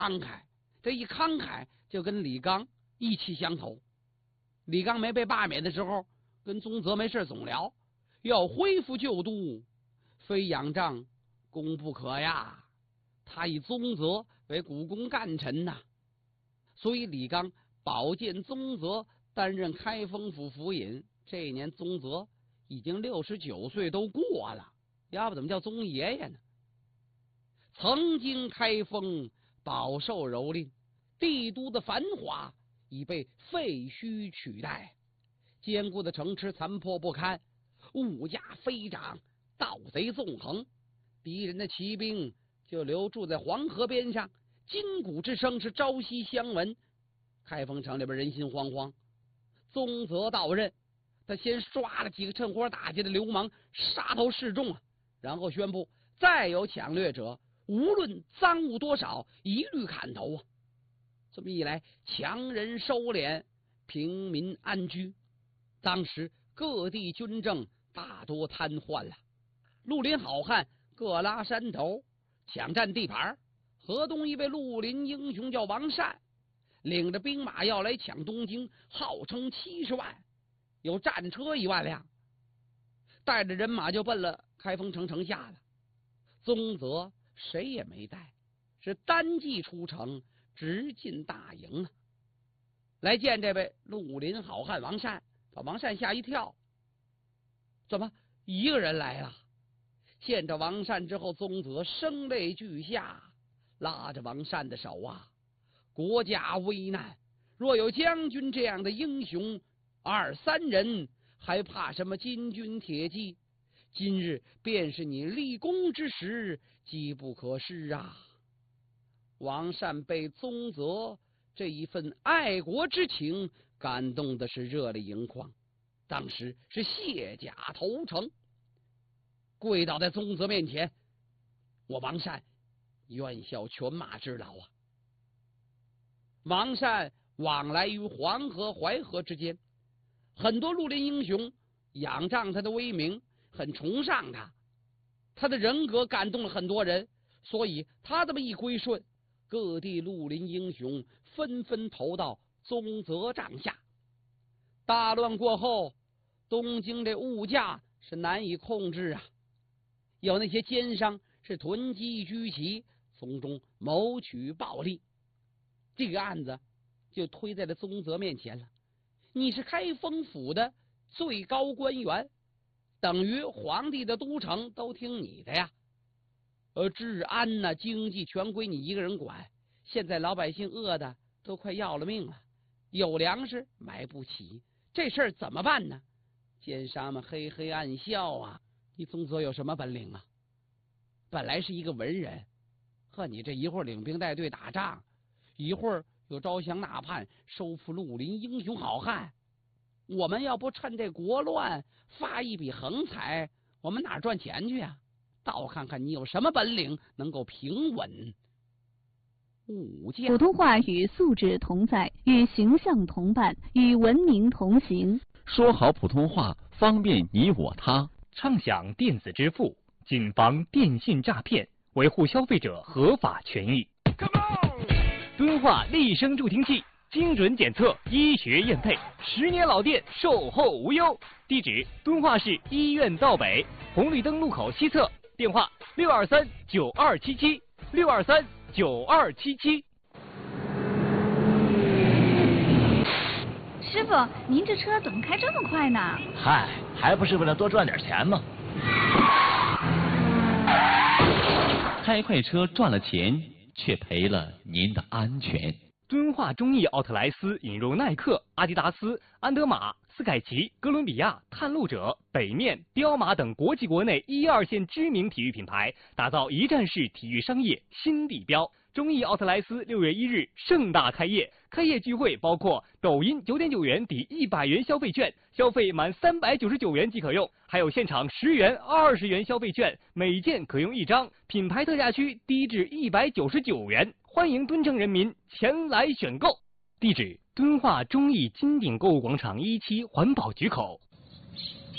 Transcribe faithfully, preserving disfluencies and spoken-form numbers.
慷慨，这一慷慨就跟李纲意气相投。李纲没被罢免的时候，跟宗泽没事总聊，要恢复旧都，非仰仗功不可呀。他以宗泽为股肱干臣呐、啊，所以李纲保荐宗泽担任开封府府尹。这一年宗泽已经六十九岁都过了，要不怎么叫宗爷爷呢？曾经开封饱受蹂躏，帝都的繁华已被废墟取代，坚固的城池残破不堪，物价飞涨，盗贼纵横，敌人的骑兵就留驻在黄河边上，金鼓之声是朝夕相闻。开封城里边人心惶惶。宗泽到任，他先刷了几个趁火打劫的流氓，杀头示众啊，然后宣布再有抢掠者，无论赃物多少，一律砍头啊！这么一来，强人收敛，平民安居。当时各地军政大多瘫痪了，绿林好汉各拉山头，抢占地盘。河东一位绿林英雄叫王善，领着兵马要来抢东京，号称七十万，有战车一万辆，带着人马就奔了开封城城下了。宗泽谁也没带，是单骑出城，直进大营啊！来见这位绿林好汉王善，把王善吓一跳，怎么一个人来了？见着王善之后，宗泽声泪俱下，拉着王善的手啊，国家危难，若有将军这样的英雄，二三人还怕什么金军铁骑？今日便是你立功之时，机不可失啊！王善被宗泽这一份爱国之情感动的是热泪盈眶，当时是卸甲投诚，跪倒在宗泽面前，我王善愿效犬马之劳啊！王善往来于黄河、淮河之间，很多绿林英雄仰仗他的威名，很崇尚他，他的人格感动了很多人，所以他这么一归顺，各地绿林英雄纷纷投到宗泽帐下。大乱过后，东京这物价是难以控制啊，有那些奸商是囤积居奇，从中谋取暴利。这个案子就推在了宗泽面前了。你是开封府的最高官员，等于皇帝的都城都听你的呀。而治安呢、经济全归你一个人管。现在老百姓饿的都快要了命了，有粮食买不起，这事儿怎么办呢？奸商们嘿嘿暗笑啊，你宗泽有什么本领啊？本来是一个文人，呵，你这一会儿领兵带队打仗，一会儿又招降纳叛，收复绿林英雄好汉。我们要不趁这国乱发一笔横财，我们哪赚钱去啊？倒看看你有什么本领能够平稳物价。 普通话与素质同在，与形象同伴，与文明同行。 说好普通话，方便你我他。 畅享电子支付，谨防电信诈骗，维护消费者合法权益。敦化立声助听器，精准检测，医学验配，十年老店，售后无忧。地址：敦化市医院道北红绿灯路口西侧。电话：六二三九二七七六二三九二七七。 师傅，您这车怎么开这么快呢？ 嗨，还不是为了多赚点钱吗？ 开快车赚了钱，却赔了您的安全。 敦化中意奥特莱斯引入耐克、阿迪达斯、安德玛、斯凯奇、哥伦比亚、探路者、北面、彪马等国际国内一二线知名体育品牌，打造一站式体育商业新地标。中意奥特莱斯六月一日盛大开业，开业聚会包括抖音九点九元抵一百元消费券，消费满三百九十九元即可用，还有现场十元、二十元消费券，每件可用一张，品牌特价区低至一百九十九元，欢迎敦城人民前来选购。地址：敦化中意金鼎购物广场一期环保局口。